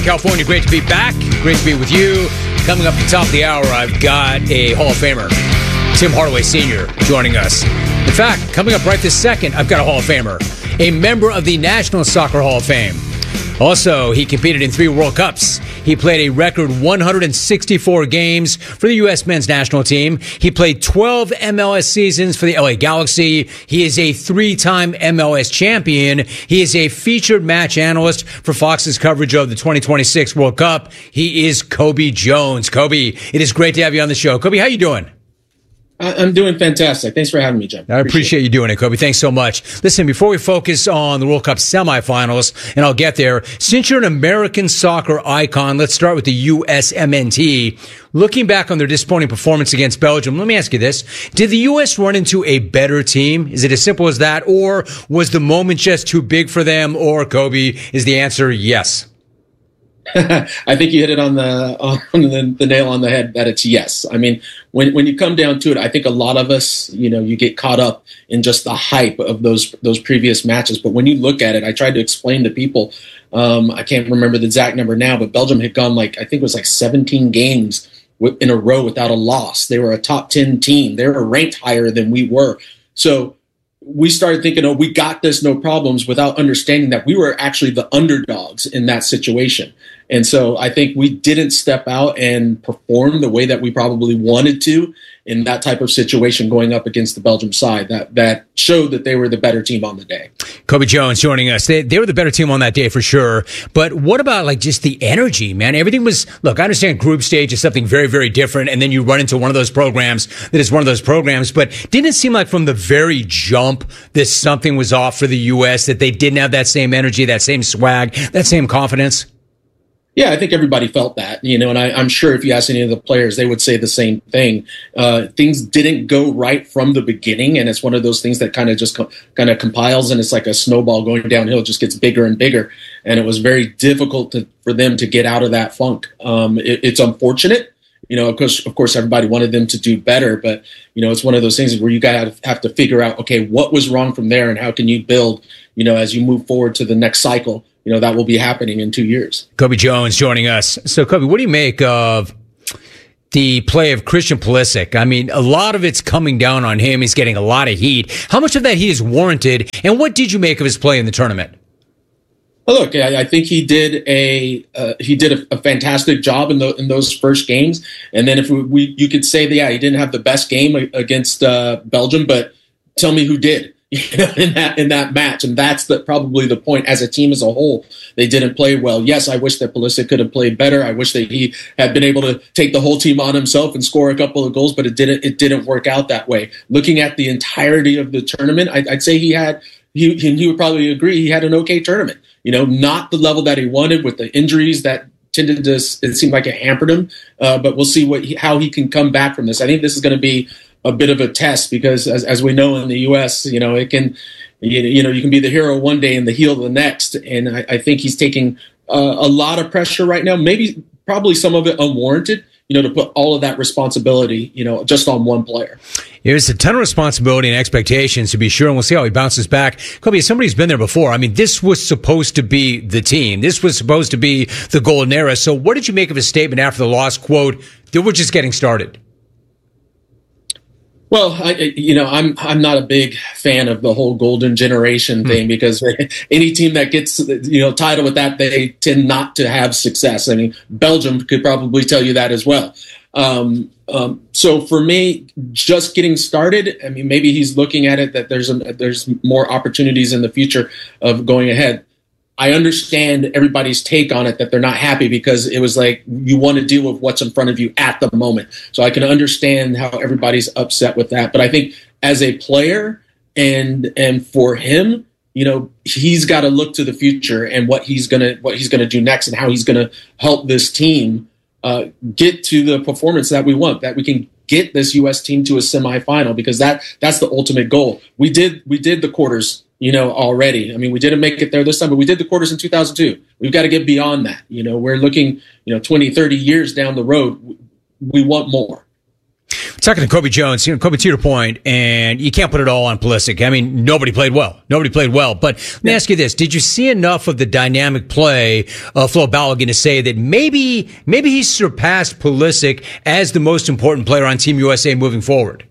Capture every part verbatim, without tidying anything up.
California. Great to be back. Great to be with you. Coming up at the top of the hour, I've got a Hall of Famer, Tim Hardaway Senior, joining us. In fact, coming up right this second, I've got a Hall of Famer, a member of the National Soccer Hall of Fame. Also, he competed in three World Cups. He played a record one hundred sixty-four games for the U S men's national team. He played twelve M L S seasons for the L A Galaxy. He is a three-time M L S champion. He is a featured match analyst for Fox's coverage of the twenty twenty-six World Cup. He is Cobi Jones. Cobi, it is great to have you on the show. Cobi, how you doing? I'm doing fantastic. Thanks for having me, Jim. I appreciate you doing it, Cobi. Thanks so much. Listen, before we focus on the World Cup semifinals, and I'll get there, since you're an American soccer icon, let's start with the U S M N T. Looking back on their disappointing performance against Belgium, let me ask you this. Did the U S run into a better team? Is it as simple as that? Or was the moment just too big for them? Or, Cobi, is the answer yes? I think you hit it on the on the, the nail on the head that it's yes. I mean, when when you come down to it, I think a lot of us, you know, you get caught up in just the hype of those those previous matches. But when you look at it, I tried to explain to people. Um, I can't remember the exact number now, but Belgium had gone like I think it was like seventeen games in a row without a loss. They were a top ten team. They were ranked higher than we were. So we started thinking, oh, we got this, no problems, without understanding that we were actually the underdogs in that situation. And so I think we didn't step out and perform the way that we probably wanted to in that type of situation going up against the Belgium side. That that showed that they were the better team on the day. Cobi Jones joining us. They, they were the better team on that day for sure. But what about like just the energy, man? Everything was, look, I understand group stage is something very, very different. And then you run into one of those programs that is one of those programs. But didn't it seem like from the very jump that something was off for the U S, that they didn't have that same energy, that same swag, that same confidence? Yeah, I think everybody felt that, you know, and I, I'm sure if you ask any of the players, they would say the same thing. Uh, things didn't go right from the beginning, and it's one of those things that kind of just co- kind of compiles, and it's like a snowball going downhill. It just gets bigger and bigger, and it was very difficult to, for them to get out of that funk. Um, it, it's unfortunate. You know, of course, of course, everybody wanted them to do better, but, you know, it's one of those things where you got to have to figure out, okay, what was wrong from there, and how can you build, you know, as you move forward to the next cycle. You know, that will be happening in two years. Cobi Jones joining us. So, Cobi, what do you make of the play of Christian Pulisic? I mean, a lot of it's coming down on him. He's getting a lot of heat. How much of that heat is warranted? And what did you make of his play in the tournament? Well, look, I, I think he did a uh, he did a, a fantastic job in the in those first games. And then if we, we you could say that yeah, he didn't have the best game against uh, Belgium, but tell me who did. You know, in that in that match, and that's the, probably the point. As a team as a whole, they didn't play well. Yes, I wish that Pulisic could have played better. I wish that he had been able to take the whole team on himself and score a couple of goals, but it didn't. It didn't work out that way. Looking at the entirety of the tournament, I, I'd say he had. He, he would probably agree. He had an okay tournament. You know, not the level that he wanted with the injuries that tended to. It seemed like it hampered him. Uh, but we'll see what he, how he can come back from this. I think this is going to be a bit of a test because, as, as we know in the U S, you know, it can, you, you know, you can be the hero one day and the heel the next. And I, I think he's taking uh, a lot of pressure right now. Maybe, probably some of it unwarranted. You know, to put all of that responsibility, you know, just on one player. There's a ton of responsibility and expectations, to be sure, and we'll see how he bounces back. Cobi, as somebody who's been there before, I mean, this was supposed to be the team. This was supposed to be the golden era. So what did you make of his statement after the loss? Quote, that we're just getting started. Well, I, you know, I'm I'm not a big fan of the whole golden generation thing mm. because any team that gets, you know, title with that, they tend not to have success. I mean, Belgium could probably tell you that as well. Um, um, so for me, just getting started, I mean, maybe he's looking at it that there's a, there's more opportunities in the future of going ahead. I understand everybody's take on it, that they're not happy because it was like you want to deal with what's in front of you at the moment. So I can understand how everybody's upset with that. But I think as a player and and for him, you know, he's got to look to the future and what he's gonna what he's gonna do next and how he's gonna help this team uh, get to the performance that we want, that we can get this U S team to a semifinal, because that that's the ultimate goal. We did we did the quarters. You know, already. I mean, we didn't make it there this time, but we did the quarters in two thousand two. We've got to get beyond that. You know, we're looking, you know, twenty, thirty years down the road. We want more. Talking to Kobe Jones, you know, Kobe, to your point, and you can't put it all on Pulisic. I mean, nobody played well. Nobody played well. But let me yeah. ask you this. Did you see enough of the dynamic play of Flo Balogun to say that maybe maybe he surpassed Pulisic as the most important player on Team U S A moving forward?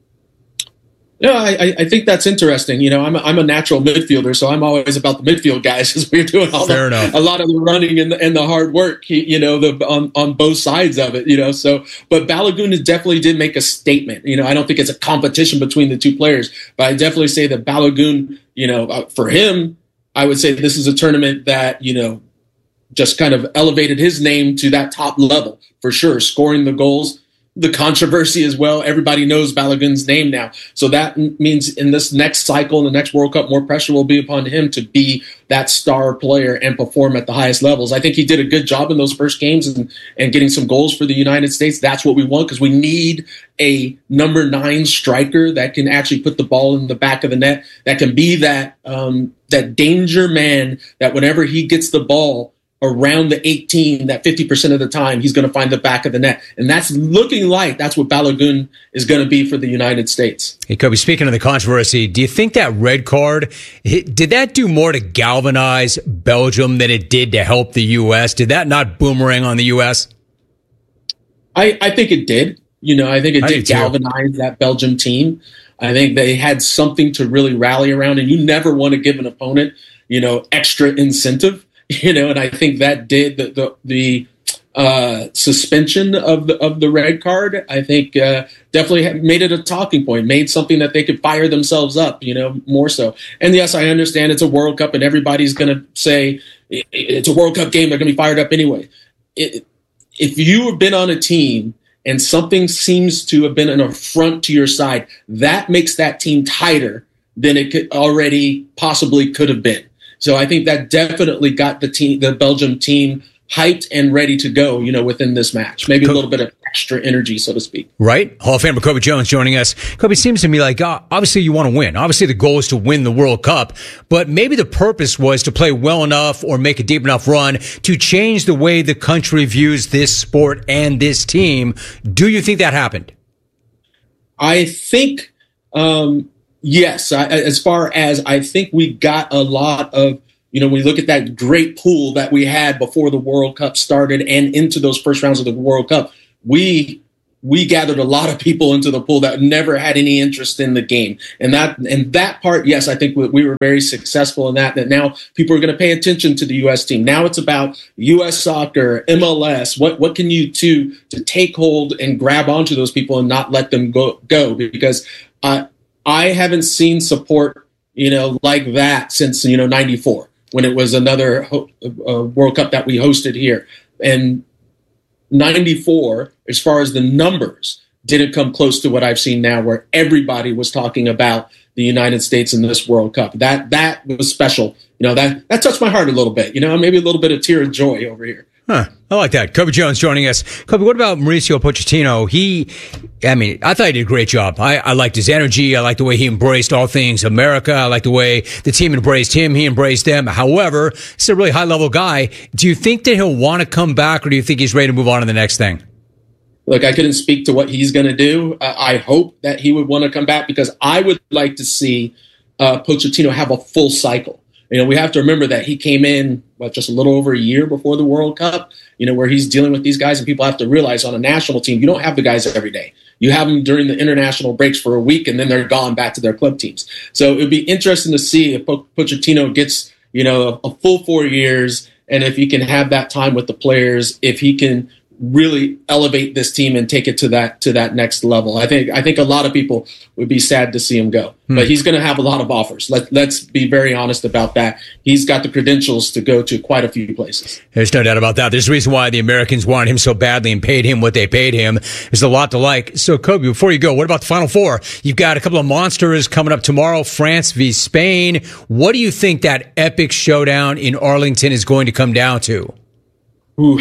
Yeah, I, I think that's interesting. You know, I'm a, I'm a natural midfielder, so I'm always about the midfield guys because we're doing all Fair the, enough. a lot of the running and the, and the hard work. You know, the on, on both sides of it. You know, so but Balogun definitely did make a statement. You know, I don't think it's a competition between the two players, but I definitely say that Balogun, you know, uh, for him, I would say this is a tournament that you know just kind of elevated his name to that top level for sure, scoring the goals. The controversy as well. Everybody knows Balogun's name now. So that means in this next cycle, in the next World Cup, more pressure will be upon him to be that star player and perform at the highest levels. I think he did a good job in those first games and, and getting some goals for the United States. That's what we want because we need a number nine striker that can actually put the ball in the back of the net, that can be that um, that danger man that whenever he gets the ball around the eighteen, that fifty percent of the time he's going to find the back of the net. And that's looking like that's what Balogun is going to be for the United States. Hey, Kobe, speaking of the controversy, do you think that red card, did that do more to galvanize Belgium than it did to help the U S? Did that not boomerang on the U S? I, I think it did. You know, I think it I did galvanize that Belgium team. I think they had something to really rally around, and you never want to give an opponent, you know, extra incentive. You know, and I think that did the the, the uh, suspension of the of the red card. I think uh, definitely made it a talking point, made something that they could fire themselves up. You know, more so. And yes, I understand it's a World Cup, and everybody's going to say it's a World Cup game. They're going to be fired up anyway. It, if you have been on a team and something seems to have been an affront to your side, that makes that team tighter than it could already possibly could have been. So I think that definitely got the team, the Belgium team, hyped and ready to go, you know, within this match. Maybe a little bit of extra energy, so to speak. Right. Hall of Famer Kobe Jones joining us. Kobe, seems to me like, uh, obviously you want to win. Obviously the goal is to win the World Cup, but maybe the purpose was to play well enough or make a deep enough run to change the way the country views this sport and this team. Do you think that happened? I think, um, yes, I, as far as I think we got a lot of, you know, when we look at that great pool that we had before the World Cup started and into those first rounds of the World Cup, we we gathered a lot of people into the pool that never had any interest in the game. And that and that part, yes, I think we, we were very successful in that, that now people are going to pay attention to the U S team. Now it's about U S soccer, M L S. What what can you do to take hold and grab onto those people and not let them go, go? Because uh, I haven't seen support, you know, like that since, you know, ninety-four, when it was another ho- uh, World Cup that we hosted here. And ninety-four, as far as the numbers, didn't come close to what I've seen now, where everybody was talking about the United States in this World Cup. That that was special. You know, that, that touched my heart a little bit. You know, maybe a little bit of tear of joy over here. Huh. I like that. Kobe Jones joining us. Kobe, what about Mauricio Pochettino? He, I mean, I thought he did a great job. I, I liked his energy. I liked the way he embraced all things America. I liked the way the team embraced him. He embraced them. However, he's a really high-level guy. Do you think that he'll want to come back, or do you think he's ready to move on to the next thing? Look, I couldn't speak to what he's going to do. Uh, I hope that he would want to come back, because I would like to see uh, Pochettino have a full cycle. You know, we have to remember that he came in, what, just a little over a year before the World Cup, you know, where he's dealing with these guys, and people have to realize on a national team, you don't have the guys every day. You have them during the international breaks for a week, and then they're gone back to their club teams. So it would be interesting to see if Pochettino gets, you know, a full four years, and if he can have that time with the players, if he can really elevate this team and take it to that to that next level. I think I think a lot of people would be sad to see him go, hmm. but he's going to have a lot of offers. Let, let's be very honest about that. He's got the credentials to go to quite a few places. There's no doubt about that. There's a reason why the Americans wanted him so badly and paid him what they paid him. There's a lot to like. So, Kobe, before you go, what about the Final Four? You've got a couple of monsters coming up tomorrow, France v. Spain. What do you think that epic showdown in Arlington is going to come down to? Ooh,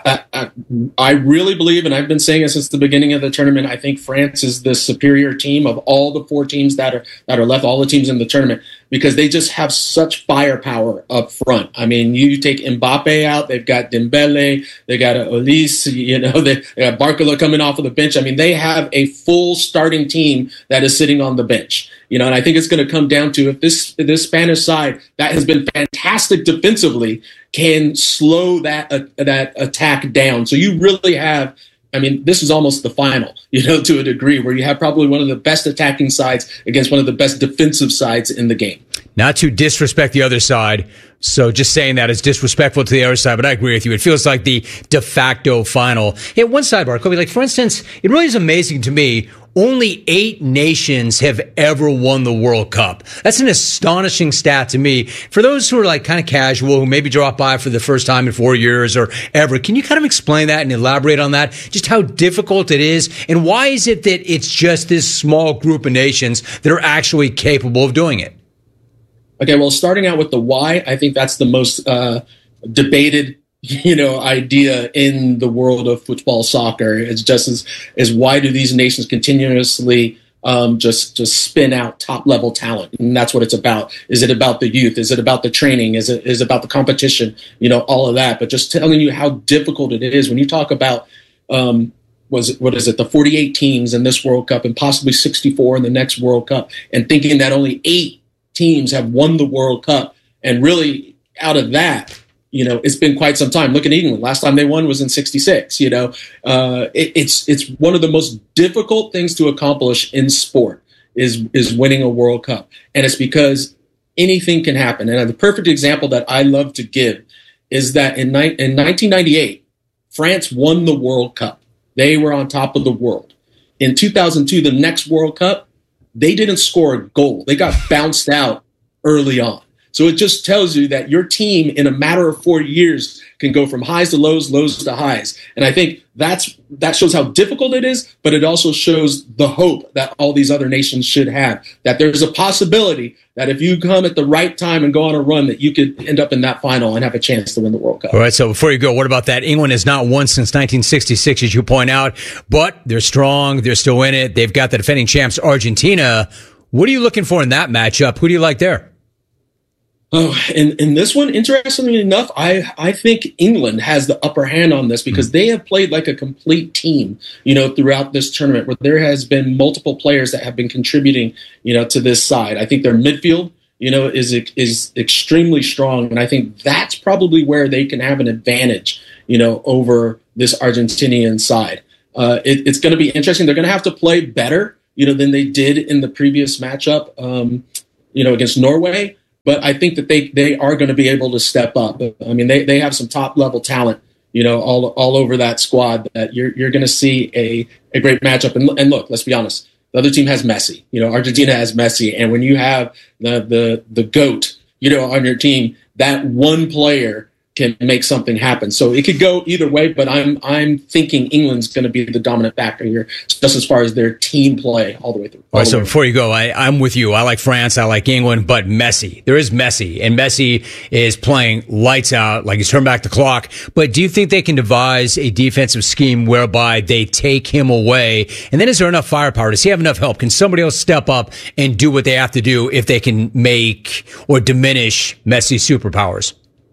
I, I, I really believe, and I've been saying it since the beginning of the tournament, I think France is the superior team of all the four teams that are that are left, all the teams in the tournament, because they just have such firepower up front. I mean, you take Mbappe out, they've got Dembele, they got Olise, you know, they, they got Barcola coming off of the bench. I mean, they have a full starting team that is sitting on the bench. You know, and I think it's going to come down to if this this Spanish side that has been fantastic defensively can slow that uh, that attack down. So you really have, I mean, this is almost the final, you know, to a degree, where you have probably one of the best attacking sides against one of the best defensive sides in the game. Not to disrespect the other side, so just saying that is disrespectful to the other side, but I agree with you. It feels like the de facto final. Hey, one sidebar, Kobe, like, for instance, it really is amazing to me, only eight nations have ever won the World Cup. That's an astonishing stat to me. For those who are like kind of casual, who maybe drop by for the first time in four years or ever, can you kind of explain that and elaborate on that? Just how difficult it is, and why is it that it's just this small group of nations that are actually capable of doing it? Okay, well, starting out with the why, I think that's the most uh, debated, you know, idea in the world of football soccer. It's just as, as why do these nations continuously um, just just spin out top level talent? And that's what it's about. Is it about the youth? Is it about the training? Is it is it about the competition? You know, all of that. But just telling you how difficult it is when you talk about um, was it, what is it, the forty-eight teams in this World Cup and possibly sixty-four in the next World Cup, and thinking that only eight teams have won the World Cup, and really out of that, you know, it's been quite some time. Look at England. Last time they won was in sixty-six. You know, uh, it, it's it's one of the most difficult things to accomplish in sport is is winning a World Cup, and it's because anything can happen. And the perfect example that I love to give is that in, ni- in nineteen ninety-eight, France won the World Cup. They were on top of the world. In two thousand two, the next World Cup, they didn't score a goal. They got bounced out early on. So it just tells you that your team in a matter of four years can go from highs to lows, lows to highs. And I think that's that shows how difficult it is, but it also shows the hope that all these other nations should have, that there's a possibility that if you come at the right time and go on a run, that you could end up in that final and have a chance to win the World Cup. All right, so before you go, what about that? England has not won since nineteen sixty-six, as you point out, but they're strong. They're still in it. They've got the defending champs, Argentina. What are you looking for in that matchup? Who do you like there? Oh, in, in this one, interestingly enough, I, I think England has the upper hand on this because they have played like a complete team, you know, throughout this tournament, where there has been multiple players that have been contributing, you know, to this side. I think their midfield, you know, is is extremely strong, and I think that's probably where they can have an advantage, you know, over this Argentinian side. Uh, it, it's going to be interesting. They're going to have to play better, you know, than they did in the previous matchup, um, you know, against Norway. But I think that they, they are going to be able to step up. I mean, they, they have some top level talent, you know, all all over that squad that you're you're going to see a, a great matchup. And, and look, let's be honest, the other team has Messi. You know, Argentina has Messi, and when you have the the the GOAT, you know, on your team, that one player can make something happen. So it could go either way, but I'm I'm thinking England's going to be the dominant factor here, just as far as their team play all the way through. All right, so before you go, I, I'm with you. I like France, I like England, but Messi. There is Messi, and Messi is playing lights out, like he's turned back the clock. But do you think they can devise a defensive scheme whereby they take him away? And then is there enough firepower? Does he have enough help? Can somebody else step up and do what they have to do if they can make or diminish Messi's superpowers?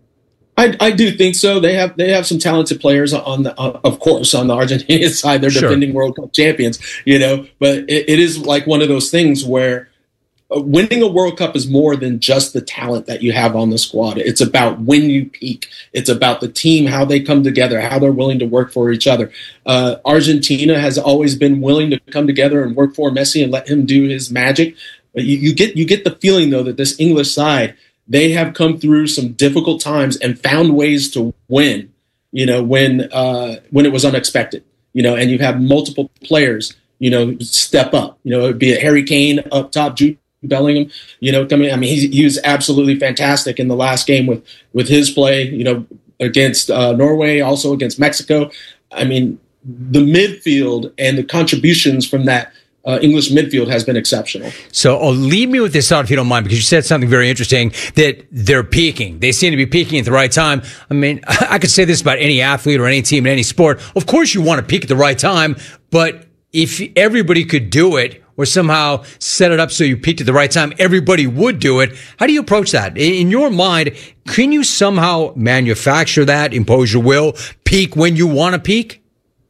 I, I do think so. They have they have some talented players on the, uh, of course, on the Argentinian side. They're sure. defending World Cup champions, you know. But it, it is like one of those things where winning a World Cup is more than just the talent that you have on the squad. It's about when you peak. It's about the team, how they come together, how they're willing to work for each other. Uh, Argentina has always been willing to come together and work for Messi and let him do his magic. But you, you get you get the feeling though that this English side, they have come through some difficult times and found ways to win, you know, when uh, when it was unexpected, you know, and you have multiple players, you know, step up, you know, it'd be a Harry Kane up top, Jude Bellingham, you know, coming. I mean, he, he was absolutely fantastic in the last game with, with his play, you know, against uh, Norway, also against Mexico. I mean, the midfield and the contributions from that uh, English midfield has been exceptional. So uh, leave me with this thought, if you don't mind, because you said something very interesting, that they're peaking. They seem to be peaking at the right time. I mean, I could say this about any athlete or any team in any sport. Of course you want to peak at the right time, but if everybody could do it, or somehow set it up so you peaked at the right time, everybody would do it. How do you approach that? In your mind, can you somehow manufacture that, impose your will, peak when you want to peak?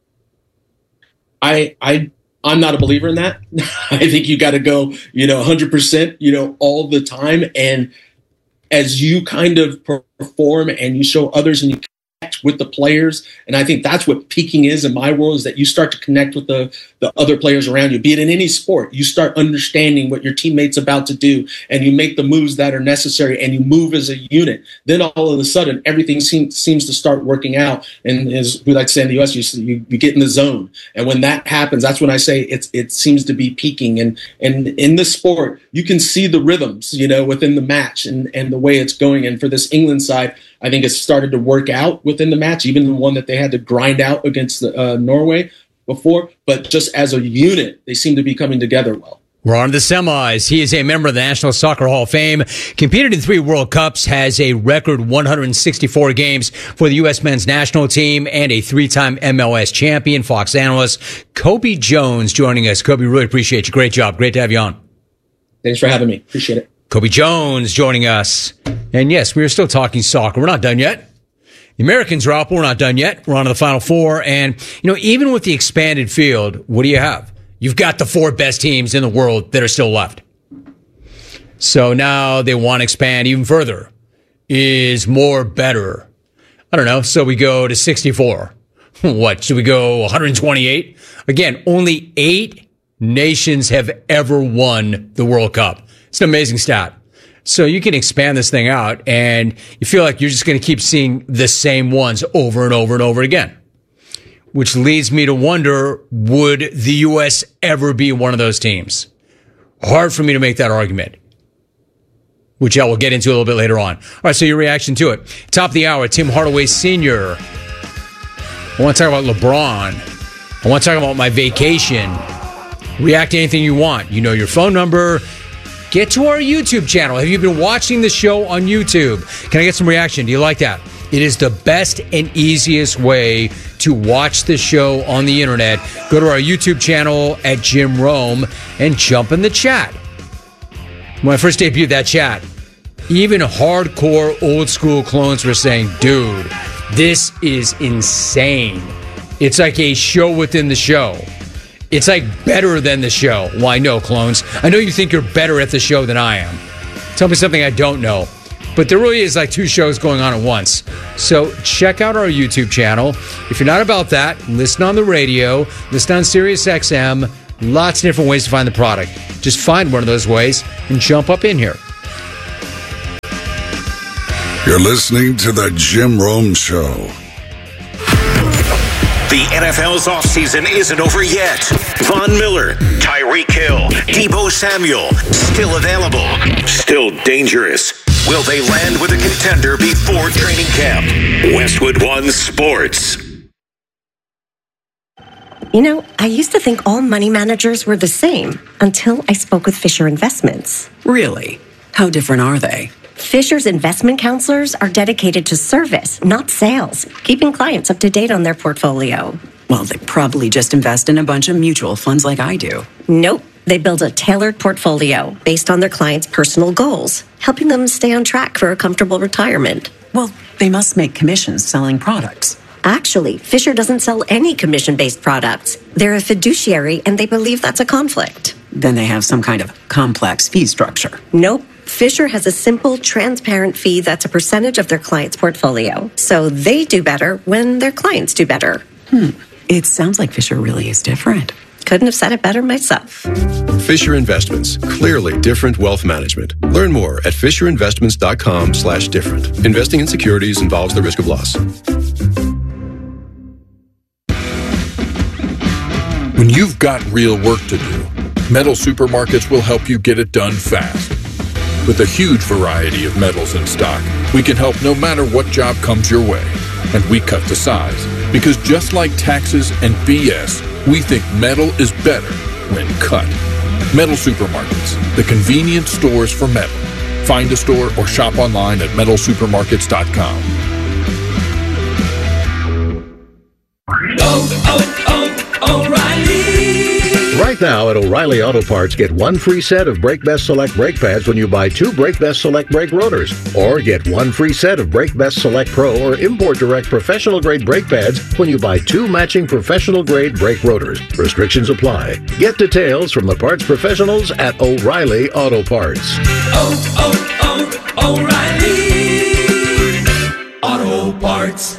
I, I, I'm not a believer in that. I think you got to go, you know, one hundred percent, you know, all the time. And as you kind of perform and you show others and you with the players, and I think that's what peaking is in my world, is that you start to connect with the, the other players around you, be it in any sport. You start understanding what your teammate's about to do, and you make the moves that are necessary, and you move as a unit. Then all of a sudden, everything seems seems to start working out, and as we like to say in the U S, you, you, you get in the zone. And when that happens, that's when I say it's it seems to be peaking. And and in this sport, you can see the rhythms, you know, within the match and, and the way it's going. And for this England side, I think it's started to work out within the match, even the one that they had to grind out against uh, Norway before. But just as a unit, they seem to be coming together well. We're on to the semis. He is a member of the National Soccer Hall of Fame, competed in three World Cups, has a record one hundred sixty-four games for the U S men's national team, and a three-time M L S champion. Fox analyst Cobi Jones joining us. Cobi, really appreciate you. Great job. Great to have you on. Thanks for having me. Appreciate it. Cobi Jones joining us. And yes, we are still talking soccer. We're not done yet. The Americans are out, but we're not done yet. We're on to the Final Four. And, you know, even with the expanded field, what do you have? You've got the four best teams in the world that are still left. So now they want to expand even further. Is more better? I don't know. So we go to sixty-four. What? Should we go one hundred twenty-eight? Again, only eight nations have ever won the World Cup. It's an amazing stat. So you can expand this thing out, and you feel like you're just going to keep seeing the same ones over and over and over again. Which leads me to wonder, would the U S ever be one of those teams? Hard for me to make that argument, which I will get into a little bit later on. All right, so your reaction to it. Top of the hour, Tim Hardaway Senior I want to talk about LeBron. I want to talk about my vacation. React to anything you want. You know your phone number. Get to our YouTube channel. Have you been watching the show on YouTube? Can I get some reaction? Do you like that? It is the best and easiest way to watch the show on the internet. Go to our YouTube channel at Jim Rome and jump in the chat. When I first debuted that chat, even hardcore old school clones were saying, dude, this is insane. It's like a show within the show. It's like better than the show. Well, I know, clones. I know you think you're better at the show than I am. Tell me something I don't know. But there really is like two shows going on at once. So check out our YouTube channel. If you're not about that, listen on the radio, listen on Sirius X M. Lots of different ways to find the product. Just find one of those ways and jump up in here. You're listening to The Jim Rome Show. The N F L's offseason isn't over yet. Von Miller, Tyreek Hill, Deebo Samuel, still available, still dangerous. Will they land with a contender before training camp? Westwood One Sports. You know, I used to think all money managers were the same until I spoke with Fisher Investments. Really? How different are they? Fisher's investment counselors are dedicated to service, not sales, keeping clients up to date on their portfolio. Well, they probably just invest in a bunch of mutual funds like I do. Nope. They build a tailored portfolio based on their clients' personal goals, helping them stay on track for a comfortable retirement. Well, they must make commissions selling products. Actually, Fisher doesn't sell any commission-based products. They're a fiduciary, and they believe that's a conflict. Then they have some kind of complex fee structure. Nope. Fisher has a simple, transparent fee that's a percentage of their client's portfolio. So they do better when their clients do better. Hmm. It sounds like Fisher really is different. Couldn't have said it better myself. Fisher Investments. Clearly different wealth management. Learn more at fisherinvestments.com slash different. Investing in securities involves the risk of loss. When you've got real work to do, Metal Supermarkets will help you get it done fast. With a huge variety of metals in stock, we can help no matter what job comes your way. And we cut the size, because just like taxes and B S, we think metal is better when cut. Metal Supermarkets, the convenience stores for metal. Find a store or shop online at metal supermarkets dot com. Oh, oh, oh, O'Reilly! Right now at O'Reilly Auto Parts, get one free set of Brake Best Select brake pads when you buy two Brake Best Select brake rotors. Or get one free set of Brake Best Select Pro or Import Direct professional grade brake pads when you buy two matching professional grade brake rotors. Restrictions apply. Get details from the parts professionals at O'Reilly Auto Parts. Oh, oh, oh, O'Reilly Auto Parts.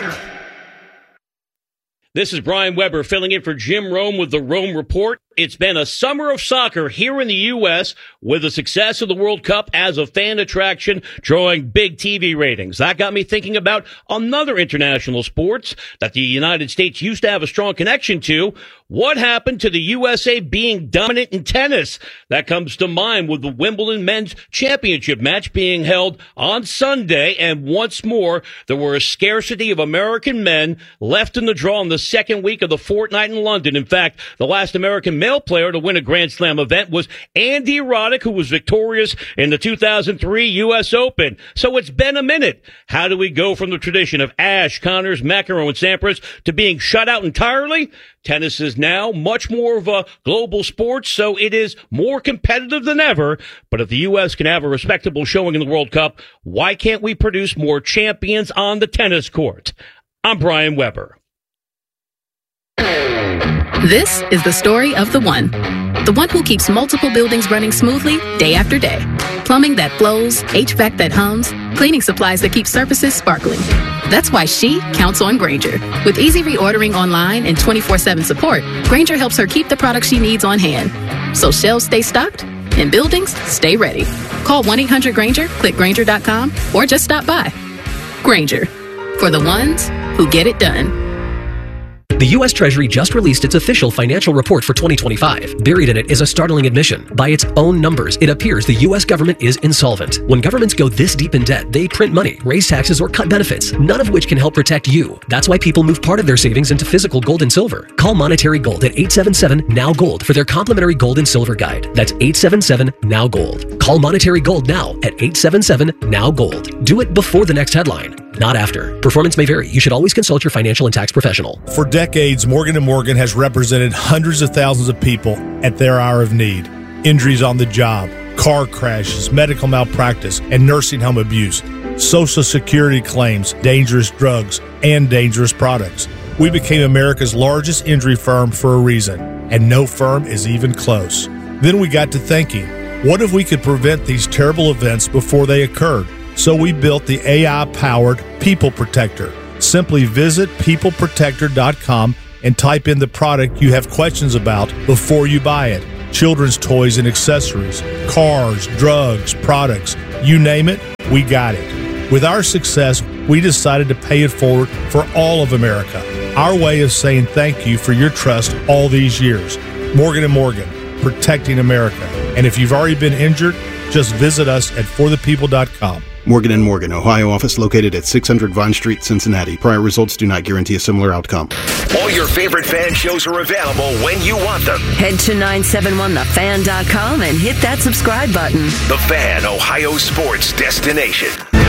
This is Brian Weber filling in for Jim Rome with the Rome Report. It's been a summer of soccer here in the U S with the success of the World Cup as a fan attraction, drawing big T V ratings. That got me thinking about another international sports that the United States used to have a strong connection to. What happened to the U S A being dominant in tennis? That comes to mind with the Wimbledon Men's Championship match being held on Sunday. And once more, there were a scarcity of American men left in the draw in the second week of the fortnight in London. In fact, the last American male player to win a Grand Slam event was Andy Roddick, who was victorious in the two thousand three U S Open. So it's been a minute. How do we go from the tradition of Ashe, Connors, McEnroe, and Sampras to being shut out entirely? Tennis is now much more of a global sport, so it is more competitive than ever. But if the U S can have a respectable showing in the World Cup, why can't we produce more champions on the tennis court? I'm Brian Weber. This is the story of the one. The one who keeps multiple buildings running smoothly day after day. Plumbing that flows, H V A C that hums, cleaning supplies that keep surfaces sparkling. That's why she counts on Grainger. With easy reordering online and twenty-four seven support, Grainger helps her keep the products she needs on hand. So shelves stay stocked and buildings stay ready. Call one eight hundred Grainger, click Grainger dot com, or just stop by. Grainger, for the ones who get it done. The U S Treasury just released its official financial report for twenty twenty-five. Buried in it is a startling admission. By its own numbers, it appears the U S government is insolvent. When governments go this deep in debt, they print money, raise taxes, or cut benefits, none of which can help protect you. That's why people move part of their savings into physical gold and silver. Call Monetary Gold at eight seven seven, N O W Gold for their complimentary gold and silver guide. That's eight seven seven, N O W Gold. Call Monetary Gold now at eight seven seven, N O W Gold. Do it before the next headline, not after. Performance may vary. You should always consult your financial and tax professional. For decades, Morgan and Morgan has represented hundreds of thousands of people at their hour of need. Injuries on the job, car crashes, medical malpractice, and nursing home abuse, Social Security claims, dangerous drugs, and dangerous products. We became America's largest injury firm for a reason, and no firm is even close. Then we got to thinking, what if we could prevent these terrible events before they occurred? So we built the A I-powered People Protector. Simply visit people protector dot com and type in the product you have questions about before you buy it. Children's toys and accessories, cars, drugs, products, you name it, we got it. With our success, we decided to pay it forward for all of America. Our way of saying thank you for your trust all these years. Morgan and Morgan, protecting America. And if you've already been injured, just visit us at for the people dot com. Morgan and Morgan, Ohio office located at six hundred Vine Street, Cincinnati. Prior results do not guarantee a similar outcome. All your favorite fan shows are available when you want them. Head to nine seven one the fan dot com and hit that subscribe button. The Fan, Ohio sports destination.